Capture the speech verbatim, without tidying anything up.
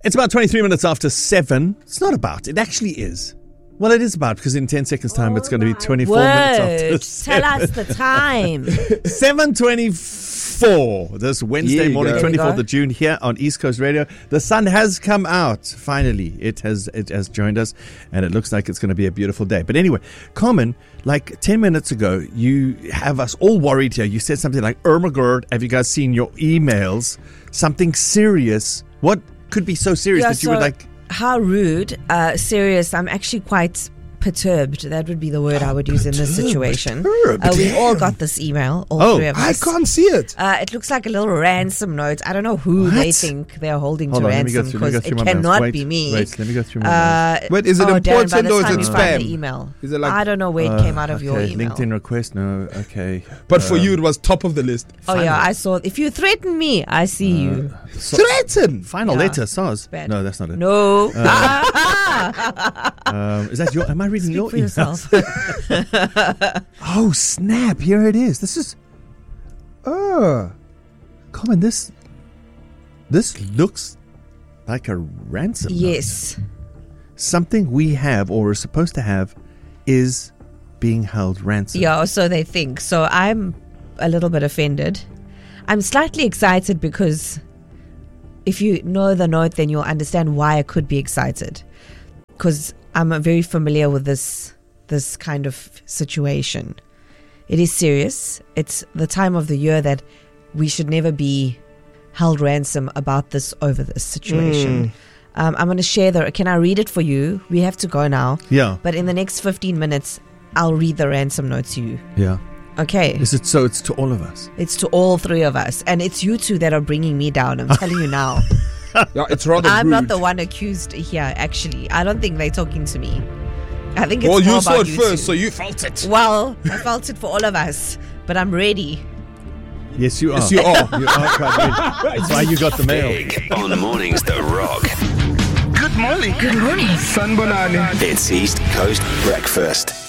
It's about twenty-three minutes after seven. It's not about. It actually is. Well, it is about, because in ten seconds' time, oh it's going to be twenty-four minutes after seven. Tell us the time. seven twenty-four this Wednesday morning, twenty-fourth of June, here on East Coast Radio. The sun has come out. Finally, it has it has joined us, and it looks like it's going to be a beautiful day. But anyway, Carmen, like ten minutes ago, you have us all worried here. You said something like, oh my God, have you guys seen your emails? Something serious. What could be so serious yeah, that you so- would like... How rude. Uh, serious. I'm actually quite perturbed. That would be the word I would use in this situation. Uh, we all got this email, all Oh, three of I us. can't see it. Uh, it looks like a little ransom note. I don't know who What? they think they're holding Hold to on, let me go ransom through, let me because go it through my mails. cannot Wait, be me. Wait, let me go through my mails. Uh, Wait, is it oh, important Darren, by or the is time it you find spam? the email. Is it like- I don't know where it Uh, came out of your okay, email. LinkedIn request, no, okay. But for Um, you, it was top of the list. Oh yeah, I saw. If you threaten me, I see you. so- Threaten. Final Yeah. letter, S A R S. Bad. No, that's not it. No. Um, is that your? Am I reading Speak your for emails? yourself. Oh snap! Here it is. This is. Oh. Colin, this. This looks like a ransom. note. Yes. Something we have or are supposed to have is being held ransom. Yeah, or so they think. So I'm a little bit offended. I'm slightly excited because if you know the note, then you'll understand why I could be excited. Because I'm uh, very familiar with this this kind of situation. It is serious. It's the time of the year that we should never be held ransom about this over this situation. Mm. Um, I'm going to share the... Can I read it for you? We have to go now. Yeah. But in the next fifteen minutes, I'll read the ransom note to you. Yeah. Okay. Is it so? It's to all of us. It's to all three of us. And it's you two that are bringing me down. I'm telling you now. Yeah, it's rather I'm rude. not the one accused here, actually. I don't think they're talking to me. I think it's Well, more you about saw it you first, two. so you felt it. Well, I felt it for all of us. But I'm ready. Yes, you are. Yes, you are. You are quite ready. That's why you got the mail. Big on Mornings The Rock. Good morning. Good morning. Sanbonani. It's East Coast Breakfast.